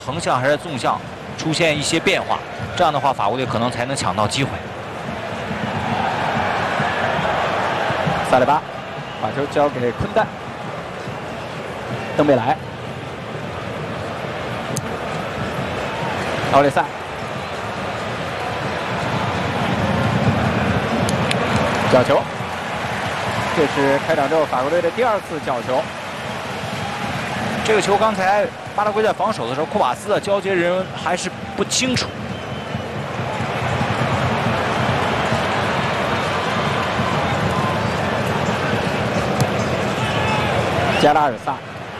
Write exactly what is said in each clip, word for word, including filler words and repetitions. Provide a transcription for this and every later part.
横向还是纵向出现一些变化，这样的话法国队可能才能抢到机会。 萨利巴把球交给昆丹，登贝莱，奥利萨，角球，这是开场之后法国队的第二次角球。 这个球刚才巴拉圭在防守的时候，库瓦斯的交接人还是不清楚。 加拉尔萨，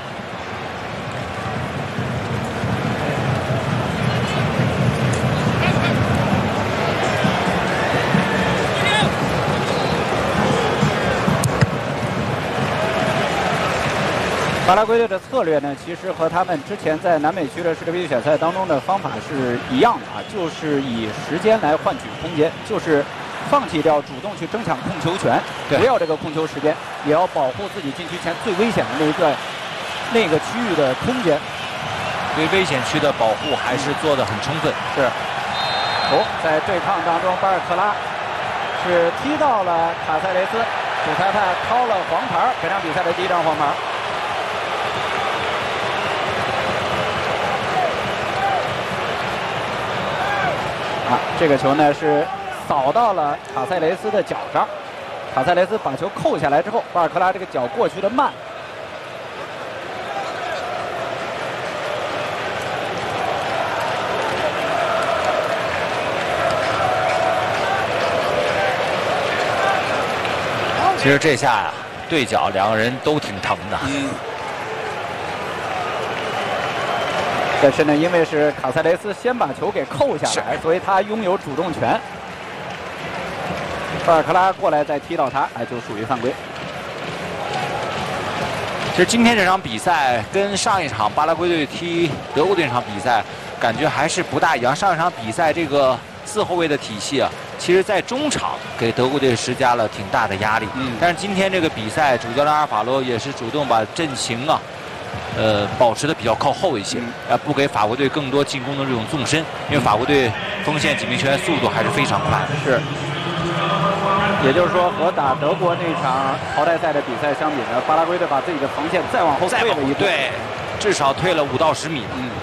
巴拉圭队的策略呢，其实和他们之前在南美区的世界杯预选赛当中的方法是一样的啊，就是以时间来换取空间，就是放弃掉主动去争抢控球权，不要这个控球时间，也要保护自己禁区前最危险的那一个那个区域的空间。 对危险区的保护还是做得很充分。 是。哦，在对抗当中，巴尔克拉是踢到了卡塞雷斯，主裁判掏了黄牌，本场比赛的第一张黄牌。啊，这个球呢是扫到了卡塞雷斯的脚上，卡塞雷斯把球扣下来之后，巴尔克拉这个脚过去的慢。 其实这下呀，对角两个人都挺疼的。 嗯。但是呢，因为是卡塞雷斯先把球给扣下来，所以他拥有主动权。巴尔克拉过来再踢到他，哎，就属于犯规。 其实今天这场比赛跟上一场巴拉圭队踢德国队这场比赛感觉还是不大一样。上一场比赛这个四后卫的体系啊，其实在中场给德国队施加了挺大的压力。嗯。但是今天这个比赛，主教练阿尔法罗也是主动把阵型啊。呃，保持的比较靠后一些，呃，不给法国队更多进攻的这种纵深，因为法国队锋线几名球员速度还是非常快。 是，也就是说，和打德国那场淘汰赛的比赛相比呢，巴拉圭队把自己的防线再往后退了一步， 对，至少退了五到十米。嗯。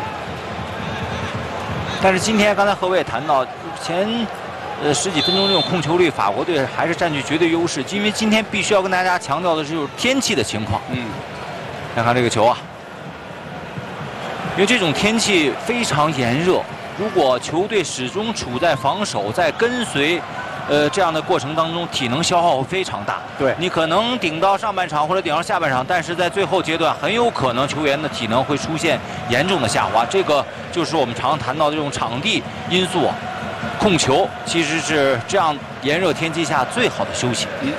但是今天刚才何伟也谈到，前呃十几分钟这种控球率，法国队还是占据绝对优势，因为今天必须要跟大家强调的是就是天气的情况。嗯。看看这个球啊，因为这种天气非常炎热，如果球队始终处在防守，在跟随，呃这样的过程当中，体能消耗会非常大。对，你可能顶到上半场或者顶到下半场，但是在最后阶段，很有可能球员的体能会出现严重的下滑。这个就是我们常谈到的这种场地因素啊，控球其实是这样炎热天气下最好的休息。嗯。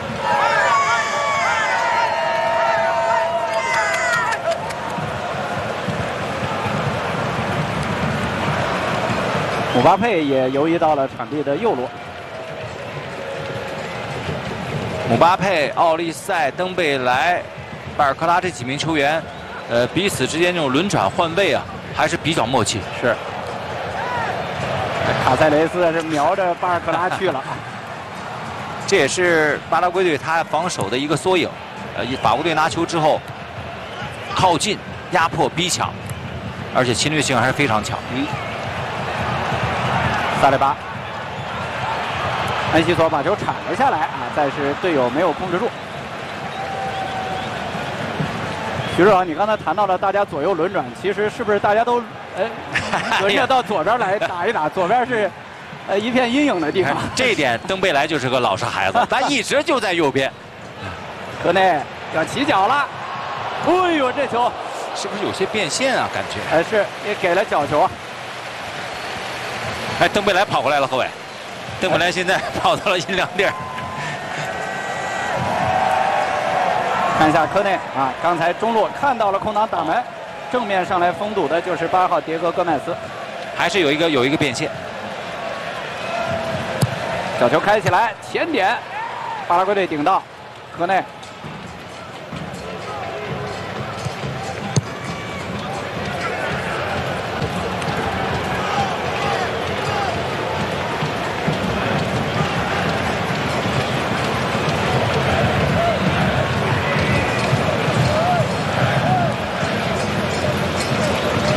姆巴佩也游移到了场地的右路。 姆巴佩、奥利塞、登贝莱、巴尔克拉这几名球员，呃，彼此之间这种轮转换位啊，还是比较默契。 是。卡塞雷斯是瞄着巴尔克拉去了， 这也是巴拉圭队他防守的一个缩影。呃，法国队拿球之后，靠近、压迫、逼抢，而且侵略性还是非常强。嗯。 萨利巴，安西索把球铲了下来啊，但是队友没有控制住。徐指导，你刚才谈到了大家左右轮转，其实是不是大家都呃轮着到左边来打一打？左边是呃一片阴影的地方。 这一点，登贝莱就是个老实孩子，咱一直就在右边。 科内要起脚了，哎呦，这球是不是有些变线啊？感觉哎，是也给了角球啊。 哎，登贝莱跑过来了，何伟。登贝莱现在跑到了阴凉地儿。 看一下科内啊，刚才中路看到了空档打门，正面上来封堵的就是八号迭戈·戈麦斯， 还是有一个有一个变线。 小球开起来，前点，巴拉圭队顶到科内。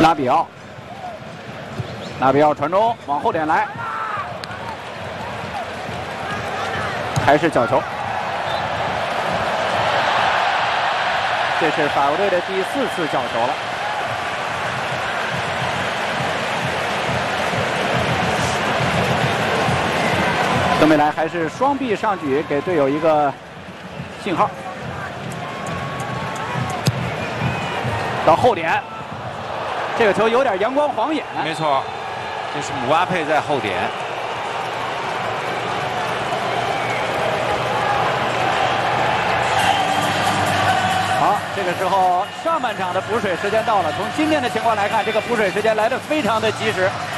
拉比奥，拉比奥传中往后点来，还是角球。这是法国队的第四次角球了。登贝莱还是双臂上举，给队友一个信号。到后点，这个球有点阳光晃眼。 没错，这是姆巴佩在后点。 好，这个时候上半场的补水时间到了。从今天的情况来看，这个补水时间来得非常的及时。